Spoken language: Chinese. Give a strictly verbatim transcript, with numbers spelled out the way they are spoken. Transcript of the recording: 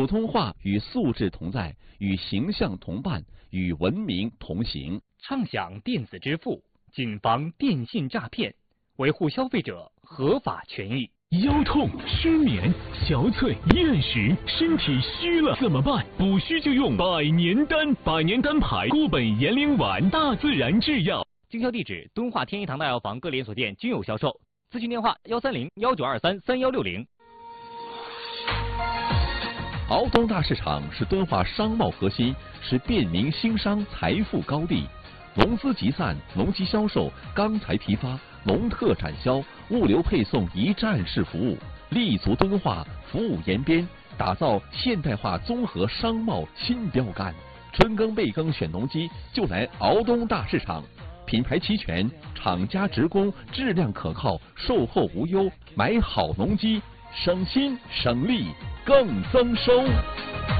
普通话与素质同在，与形象同伴，与文明同行。 畅享电子支付，谨防电信诈骗，维护消费者合法权益。 腰痛、失眠、憔悴、厌食，身体虚了怎么办？补虚就用百年丹，百年丹牌固本延龄丸，大自然制药。 经销地址：敦化天一堂大药房各连锁店均有销售。咨询电话：幺三零幺九二三三幺六零。 敖东大市场是敦化商贸核心，是便民兴商财富高地。农资集散、农机销售、钢材批发、农特展销、物流配送一站式服务，立足敦化，服务延边，打造现代化综合商贸新标杆。春耕备耕选农机，就来敖东大市场。品牌齐全，厂家直供，质量可靠，售后无忧。买好农机，省心省力更增收。